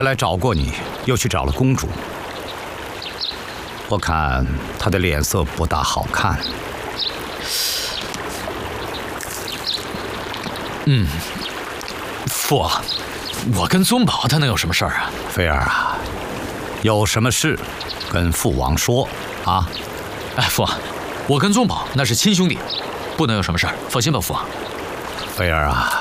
来找过你，又去找了公主。我看她的脸色不大好看。 父王，我跟宗保他能有什么事儿啊？ 菲儿啊，有什么事跟父王说啊？ 哎，父王，我跟宗保那是亲兄弟，不能有什么事儿，放心吧，父王。 菲儿啊，